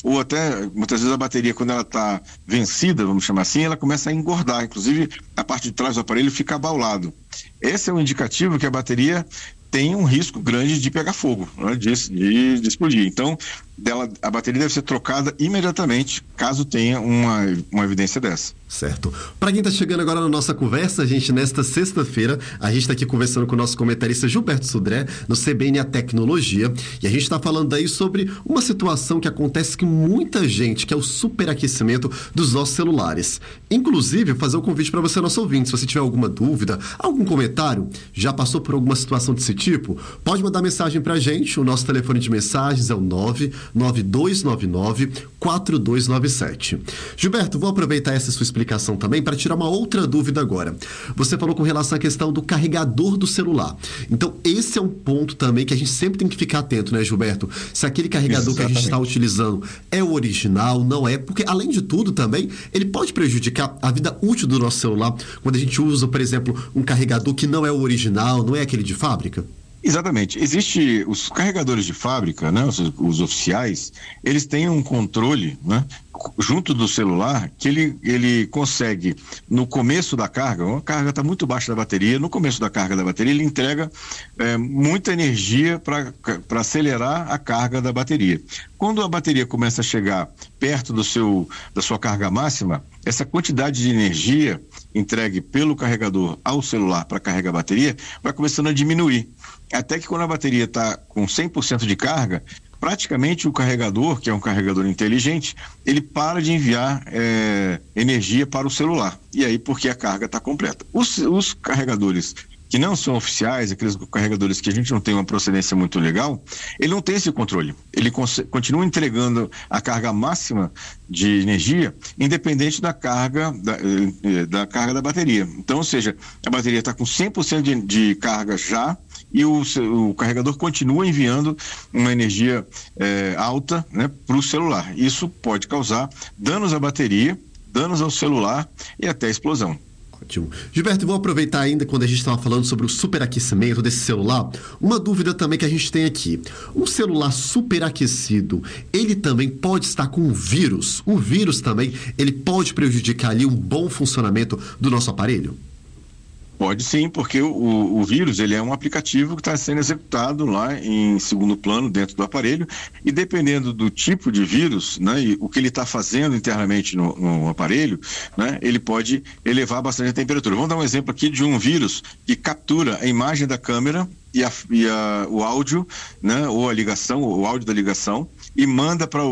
ou até, muitas vezes, a bateria, quando ela está vencida, vamos chamar assim, ela começa a engordar, inclusive a parte de trás do aparelho fica abaulado. Esse é um indicativo que a bateria tem um risco grande de pegar fogo, né, de explodir. Então, a bateria deve ser trocada imediatamente, caso tenha uma evidência dessa. Certo. Para quem está chegando agora na nossa conversa, gente, nesta sexta-feira, a gente está aqui conversando com o nosso comentarista Gilberto Sodré, no CBN A Tecnologia, e a gente está falando aí sobre uma situação que acontece com muita gente, que é o superaquecimento dos nossos celulares. Inclusive, fazer um convite para você, nosso ouvinte, se você tiver alguma dúvida, algum comentário, já passou por alguma situação desse tipo, pode mandar mensagem para a gente. O nosso telefone de mensagens é o 99299-4297. Gilberto, vou aproveitar essa sua explicação também para tirar uma outra dúvida agora. Você falou com relação à questão do carregador do celular. Então, esse é um ponto também que a gente sempre tem que ficar atento, né, Gilberto? Se aquele carregador que a gente está utilizando é o original, não é, porque além de tudo também, ele pode prejudicar a vida útil do nosso celular quando a gente usa, por exemplo, um carregador que não é o original, não é aquele de fábrica? Exatamente. Existem os carregadores de fábrica, né, os oficiais, eles têm um controle, né, junto do celular, que ele consegue, no começo da carga, uma carga está muito baixa da bateria, no começo da carga da bateria, ele entrega muita energia para acelerar a carga da bateria. Quando a bateria começa a chegar perto da sua carga máxima, essa quantidade de energia entregue pelo carregador ao celular para carregar a bateria vai começando a diminuir. Até que quando a bateria está com 100% de carga, praticamente o carregador, que é um carregador inteligente, ele para de enviar energia para o celular. E aí, porque a carga está completa. Os carregadores que não são oficiais, aqueles carregadores que a gente não tem uma procedência muito legal, ele não tem esse controle. Ele continua entregando a carga máxima de energia, independente da carga da carga da bateria. Então, ou seja, a bateria está com 100% de carga já, e o carregador continua enviando uma energia alta, né, para o celular. Isso pode causar danos à bateria, danos ao celular e até explosão. Ótimo. Gilberto, vou aproveitar ainda quando a gente estava falando sobre o superaquecimento desse celular, uma dúvida também que a gente tem aqui. Um celular superaquecido, ele também pode estar com um vírus? O vírus também, ele pode prejudicar ali um bom funcionamento do nosso aparelho? Pode sim, porque o vírus, ele é um aplicativo que está sendo executado lá em segundo plano dentro do aparelho, e dependendo do tipo de vírus, né, e o que ele está fazendo internamente no aparelho, né, ele pode elevar bastante a temperatura. Vamos dar um exemplo aqui de um vírus que captura a imagem da câmera o áudio, né, ou a ligação, o áudio da ligação, e manda para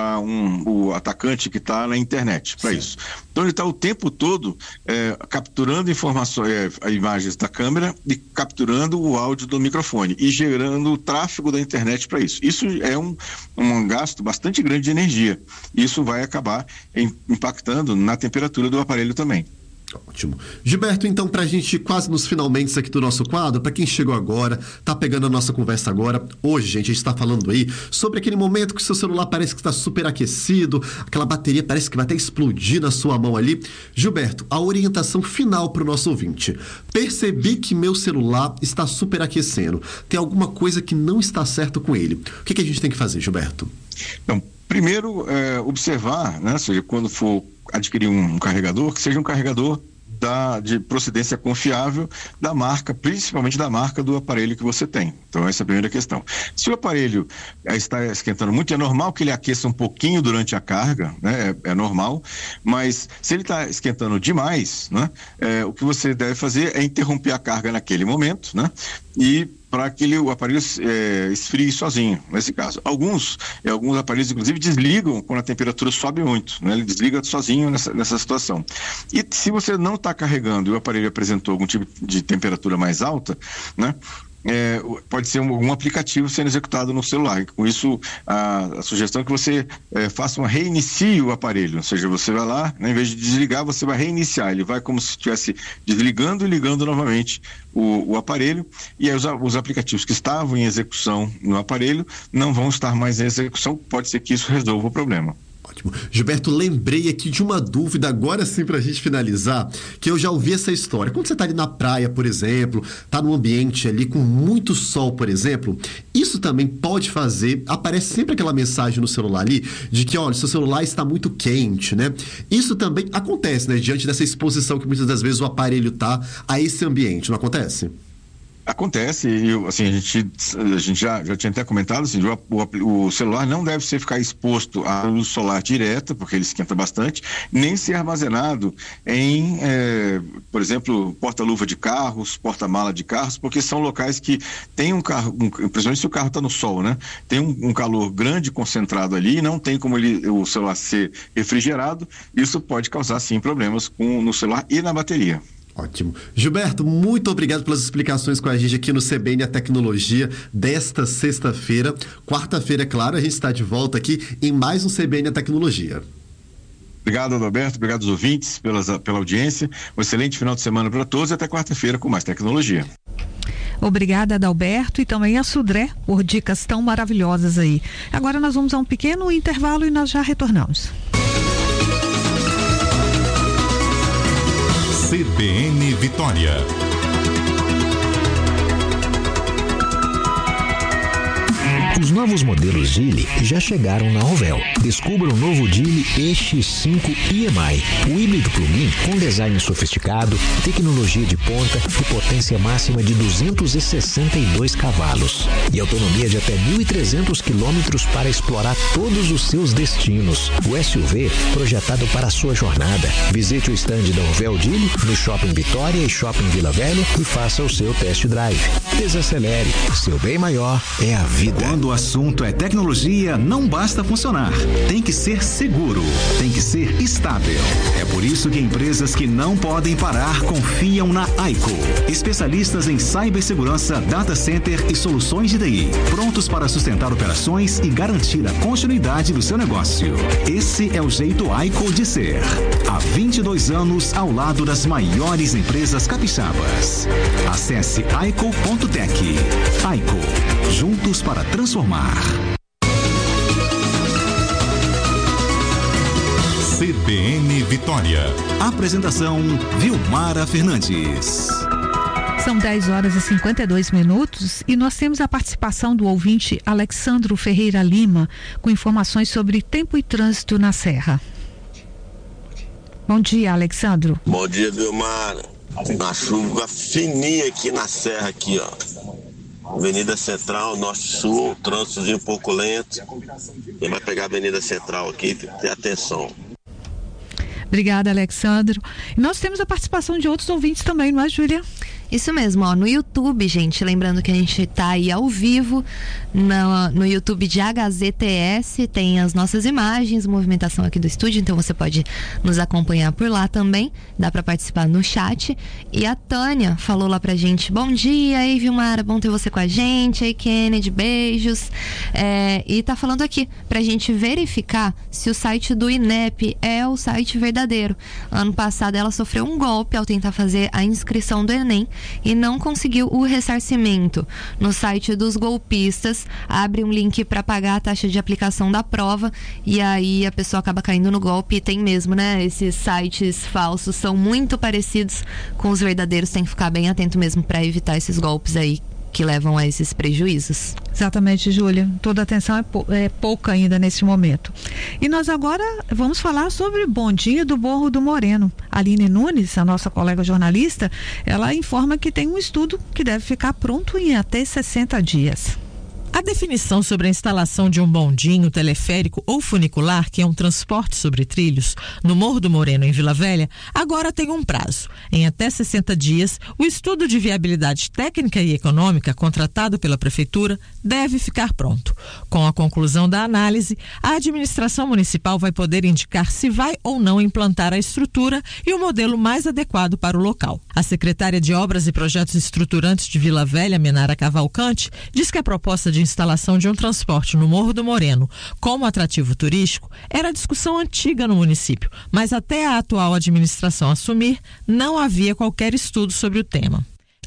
o atacante que está na internet, para isso. Então ele está o tempo todo capturando informações, imagens da câmera e capturando o áudio do microfone e gerando o tráfego da internet para isso. Isso é um gasto bastante grande de energia. Isso vai acabar impactando na temperatura do aparelho também. Ótimo. Gilberto, então, pra gente quase nos finalmente aqui do nosso quadro, pra quem chegou agora, tá pegando a nossa conversa agora, hoje, gente, a gente tá falando aí sobre aquele momento que o seu celular parece que está super aquecido, aquela bateria parece que vai até explodir na sua mão ali. Gilberto, a orientação final pro nosso ouvinte. Percebi que meu celular está superaquecendo. Tem alguma coisa que não está certo com ele. O que a gente tem que fazer, Gilberto? Então, primeiro, observar, né, ou seja, quando for adquirir um carregador, que seja um carregador de procedência confiável da marca, principalmente da marca do aparelho que você tem. Então essa é a primeira questão. Se o aparelho está esquentando muito, é normal que ele aqueça um pouquinho durante a carga, né? É normal, mas se ele está esquentando demais, né? O que você deve fazer é interromper a carga naquele momento, né? E para que o aparelho esfrie sozinho, nesse caso. Alguns aparelhos, inclusive, desligam quando a temperatura sobe muito, né? Ele desliga sozinho nessa situação. E se você não está carregando e o aparelho apresentou algum tipo de temperatura mais alta, né? Pode ser algum aplicativo sendo executado no celular. Com isso, a sugestão é que você faça reinicie o aparelho, ou seja, você vai lá, né, em vez de desligar, você vai reiniciar. Ele vai como se estivesse desligando e ligando novamente o aparelho, e aí os aplicativos que estavam em execução no aparelho não vão estar mais em execução. Pode ser que isso resolva o problema. Ótimo. Gilberto, lembrei aqui de uma dúvida, agora sim, pra gente finalizar, que eu já ouvi essa história. Quando você tá ali na praia, por exemplo, tá num ambiente ali com muito sol, por exemplo, isso também pode fazer, aparece sempre aquela mensagem no celular ali, de que, olha, seu celular está muito quente, né? Isso também acontece, né? Diante dessa exposição que muitas das vezes o aparelho tá a esse ambiente, não acontece? Acontece, assim, a gente já tinha até comentado, assim, o celular não deve ficar exposto à luz solar direta, porque ele esquenta bastante, nem ser armazenado em, por exemplo, porta-luva de carros, porta-mala de carros, porque são locais que tem principalmente se o carro está no sol, né? Tem um calor grande concentrado ali e não tem como o celular ser refrigerado, isso pode causar, sim, problemas no celular e na bateria. Ótimo. Gilberto, muito obrigado pelas explicações com a gente aqui no CBN A Tecnologia desta sexta-feira. Quarta-feira, é claro, a gente está de volta aqui em mais um CBN A Tecnologia. Obrigado, Adalberto. Obrigado aos ouvintes pela audiência. Um excelente final de semana para todos e até quarta-feira com mais tecnologia. Obrigada, Adalberto, e também a Sudré por dicas tão maravilhosas aí. Agora nós vamos a um pequeno intervalo e nós já retornamos. CBN Vitória. Os novos modelos Geely já chegaram na Rovel. Descubra o novo Geely EX5 EMI, o híbrido plug-in com design sofisticado, tecnologia de ponta e potência máxima de 262 cavalos. E autonomia de até 1.300 quilômetros para explorar todos os seus destinos. O SUV projetado para a sua jornada. Visite o stand da Rovel Geely no Shopping Vitória e Shopping Vila Velha e faça o seu test drive. Desacelere, seu bem maior é a vida. Quando o assunto é tecnologia, não basta funcionar. Tem que ser seguro, tem que ser estável. É por isso que empresas que não podem parar confiam na Aiko. Especialistas em cibersegurança, data center e soluções de TI. Prontos para sustentar operações e garantir a continuidade do seu negócio. Esse é o jeito Aiko de ser. Há 22 anos ao lado das maiores empresas capixabas. Acesse aiko.tech. Aiko, juntos para transformar. CBN Vitória. Apresentação: Vilmara Fernandes. São 10h52 e nós temos a participação do ouvinte Alexandro Ferreira Lima com informações sobre tempo e trânsito na Serra. Bom dia, Alexandro. Bom dia, Vilmara. Na chuva fininha aqui na Serra, aqui, ó. Avenida Central, Norte-Sul, trânsitozinho um pouco lento. Quem vai pegar a Avenida Central aqui, tem que ter atenção. Obrigada, Alexandro. E nós temos a participação de outros ouvintes também, não é, Júlia? Isso mesmo, ó, no YouTube, gente, lembrando que a gente tá aí ao vivo no YouTube de HZTS, tem as nossas imagens, movimentação aqui do estúdio, então você pode nos acompanhar por lá também, dá para participar no chat. E a Tânia falou lá pra gente: bom dia, ei Vilmara, bom ter você com a gente, ei Kennedy, beijos, e tá falando aqui pra gente verificar se o site do INEP é o site verdadeiro. Ano passado ela sofreu um golpe ao tentar fazer a inscrição do Enem e não conseguiu o ressarcimento. No site dos golpistas, abre um link para pagar a taxa de aplicação da prova e aí a pessoa acaba caindo no golpe. E tem mesmo, né? Esses sites falsos são muito parecidos com os verdadeiros, tem que ficar bem atento mesmo para evitar esses golpes aí que levam a esses prejuízos. Exatamente, Júlia. Toda atenção é pouca ainda nesse momento. E nós agora vamos falar sobre o bondinho do Morro do Moreno. Aline Nunes, a nossa colega jornalista, ela informa que tem um estudo que deve ficar pronto em até 60 dias. A definição sobre a instalação de um bondinho, teleférico ou funicular, que é um transporte sobre trilhos, no Morro do Moreno, em Vila Velha, agora tem um prazo. Em até 60 dias, o estudo de viabilidade técnica e econômica contratado pela Prefeitura deve ficar pronto. Com a conclusão da análise, a administração municipal vai poder indicar se vai ou não implantar a estrutura e o modelo mais adequado para o local. A secretária de Obras e Projetos Estruturantes de Vila Velha, Menara Cavalcante, diz que a proposta de instalação de um transporte no Morro do Moreno como atrativo turístico era discussão antiga no município, mas até a atual administração assumir, não havia qualquer estudo sobre o tema.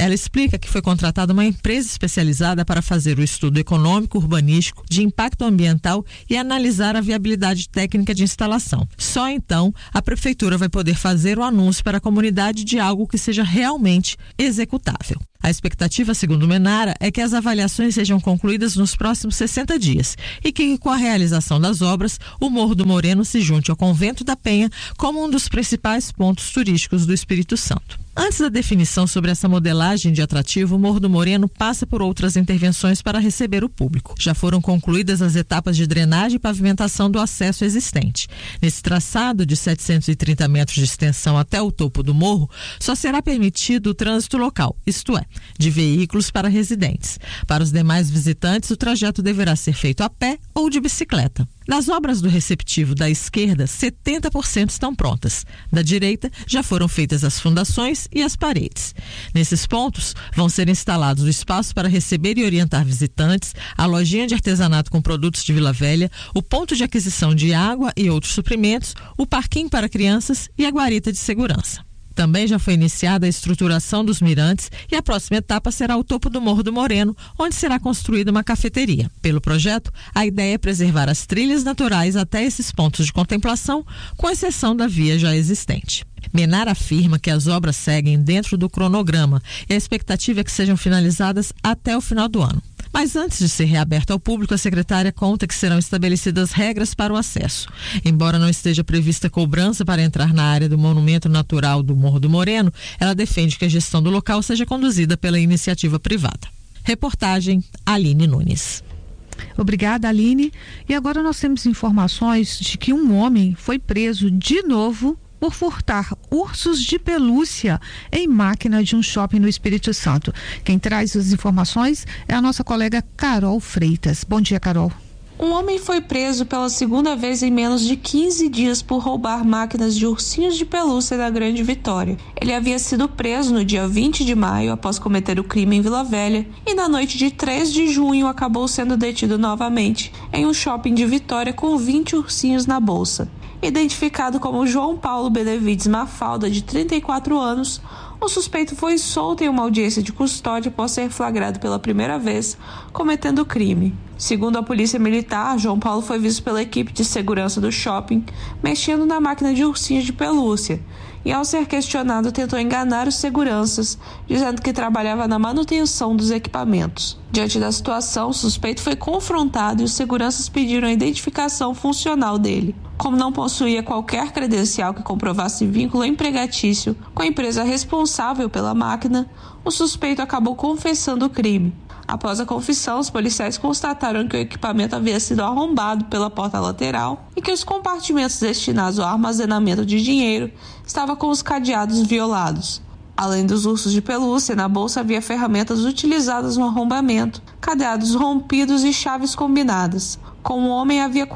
Ela explica que foi contratada uma empresa especializada para fazer o estudo econômico, urbanístico, de impacto ambiental e analisar a viabilidade técnica de instalação. Só então a prefeitura vai poder fazer o anúncio para a comunidade de algo que seja realmente executável. A expectativa, segundo Menara, é que as avaliações sejam concluídas nos próximos 60 dias e que, com a realização das obras, o Morro do Moreno se junte ao Convento da Penha como um dos principais pontos turísticos do Espírito Santo. Antes da definição sobre essa modelagem de atrativo, o Morro do Moreno passa por outras intervenções para receber o público. Já foram concluídas as etapas de drenagem e pavimentação do acesso existente. Nesse traçado de 730 metros de extensão até o topo do morro, só será permitido o trânsito local, isto é, de veículos para residentes. Para os demais visitantes, o trajeto deverá ser feito a pé ou de bicicleta. Das obras do receptivo da esquerda, 70% estão prontas. Da direita, já foram feitas as fundações e as paredes. Nesses pontos, vão ser instalados o espaço para receber e orientar visitantes, a lojinha de artesanato com produtos de Vila Velha, o ponto de aquisição de água e outros suprimentos, o parquinho para crianças e a guarita de segurança. Também já foi iniciada a estruturação dos mirantes e a próxima etapa será o topo do Morro do Moreno, onde será construída uma cafeteria. Pelo projeto, a ideia é preservar as trilhas naturais até esses pontos de contemplação, com exceção da via já existente. Menara afirma que as obras seguem dentro do cronograma e a expectativa é que sejam finalizadas até o final do ano. Mas antes de ser reaberto ao público, a secretária conta que serão estabelecidas regras para o acesso. Embora não esteja prevista cobrança para entrar na área do Monumento Natural do Morro do Moreno, ela defende que a gestão do local seja conduzida pela iniciativa privada. Reportagem Aline Nunes. Obrigada, Aline. E agora nós temos informações de que um homem foi preso de novo por furtar ursos de pelúcia em máquina de um shopping no Espírito Santo. Quem traz as informações é a nossa colega Carol Freitas. Bom dia, Carol. Um homem foi preso pela segunda vez em menos de 15 dias por roubar máquinas de ursinhos de pelúcia da Grande Vitória. Ele havia sido preso no dia 20 de maio após cometer o crime em Vila Velha e na noite de 3 de junho acabou sendo detido novamente em um shopping de Vitória com 20 ursinhos na bolsa. Identificado como João Paulo Benevides Mafalda, de 34 anos, o suspeito foi solto em uma audiência de custódia após ser flagrado pela primeira vez cometendo o crime. Segundo a polícia militar, João Paulo foi visto pela equipe de segurança do shopping mexendo na máquina de ursinhos de pelúcia e, ao ser questionado, tentou enganar os seguranças, dizendo que trabalhava na manutenção dos equipamentos. Diante da situação, o suspeito foi confrontado e os seguranças pediram a identificação funcional dele. Como não possuía qualquer credencial que comprovasse vínculo empregatício com a empresa responsável pela máquina, o suspeito acabou confessando o crime. Após a confissão, os policiais constataram que o equipamento havia sido arrombado pela porta lateral e que os compartimentos destinados ao armazenamento de dinheiro estavam com os cadeados violados. Além dos ursos de pelúcia, na bolsa havia ferramentas utilizadas no arrombamento, cadeados rompidos e chaves combinadas. Com o homem havia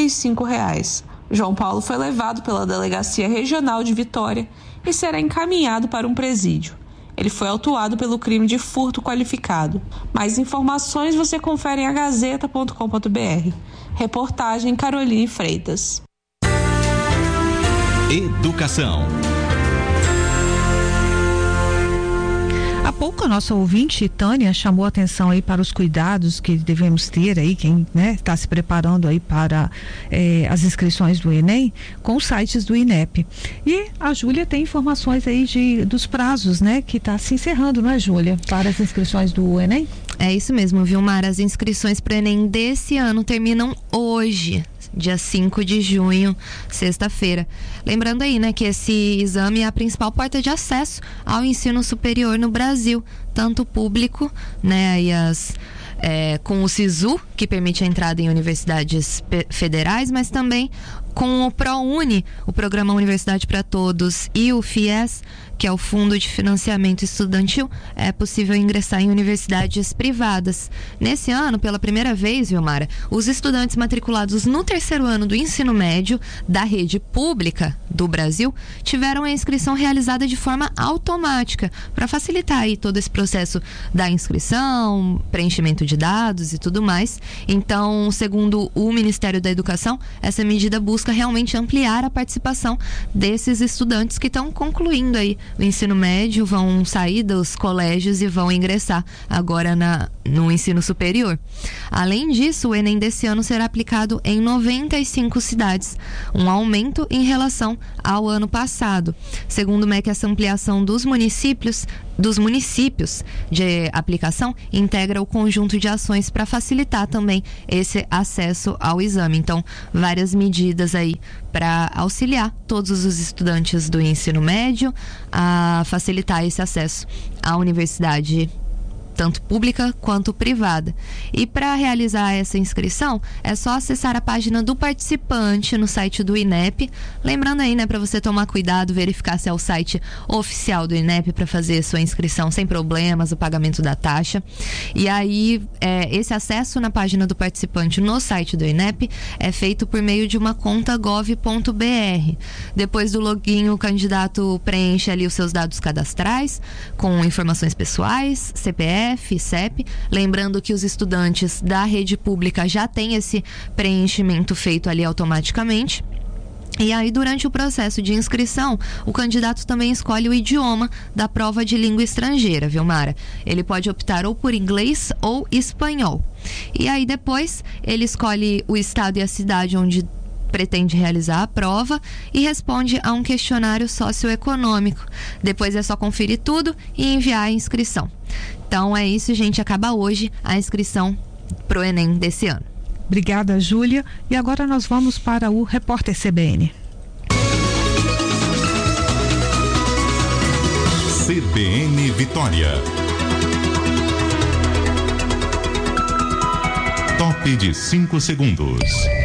R$45. João Paulo foi levado pela Delegacia Regional de Vitória e será encaminhado para um presídio. Ele foi autuado pelo crime de furto qualificado. Mais informações você confere em agazeta.com.br. Reportagem Caroline Freitas. Educação. Há pouco a nossa ouvinte, Tânia, chamou a atenção aí para os cuidados que devemos ter aí, quem está se preparando aí para as inscrições do Enem, com os sites do INEP. E a Júlia tem informações aí dos prazos, que está se encerrando, não é, Júlia, para as inscrições do Enem? É isso mesmo, Vilmar, as inscrições para o Enem desse ano terminam hoje, dia 5 de junho, sexta-feira. Lembrando aí, que esse exame é a principal porta de acesso ao ensino superior no Brasil, tanto público, aí com o SISU, que permite a entrada em universidades federais, mas também com o ProUni, o Programa Universidade para Todos, e o FIES, que é o Fundo de Financiamento Estudantil, é possível ingressar em universidades privadas. Nesse ano, pela primeira vez, Vilmara, os estudantes matriculados no terceiro ano do ensino médio da rede pública do Brasil tiveram a inscrição realizada de forma automática, para facilitar aí todo esse processo da inscrição, preenchimento de dados e tudo mais. Então, segundo o Ministério da Educação, essa medida busca realmente ampliar a participação desses estudantes que estão concluindo aí o ensino médio, vão sair dos colégios e vão ingressar agora no ensino superior. Além disso, o Enem desse ano será aplicado em 95 cidades, um aumento em relação ao ano passado. Segundo o MEC, essa ampliação dos municípios de aplicação integra o conjunto de ações para facilitar também esse acesso ao exame. Então, várias medidas aí para auxiliar todos os estudantes do ensino médio a facilitar esse acesso à universidade, tanto pública quanto privada. E para realizar essa inscrição, é só acessar a página do participante no site do INEP. Lembrando aí, né, para você tomar cuidado, verificar se é o site oficial do INEP para fazer sua inscrição sem problemas, o pagamento da taxa. E aí, esse acesso na página do participante no site do INEP é feito por meio de uma conta gov.br. Depois do login, o candidato preenche ali os seus dados cadastrais, com informações pessoais, CPF, CEP, lembrando que os estudantes da rede pública já têm esse preenchimento feito ali automaticamente. E aí, durante o processo de inscrição, o candidato também escolhe o idioma da prova de língua estrangeira, viu, Mara? Ele pode optar ou por inglês ou espanhol. E aí, depois, ele escolhe o estado e a cidade onde pretende realizar a prova e responde a um questionário socioeconômico. Depois é só conferir tudo e enviar a inscrição. Então é isso, gente. Acaba hoje a inscrição pro Enem desse ano. Obrigada, Júlia. E agora nós vamos para o Repórter CBN. CBN Vitória. Top de 5 segundos.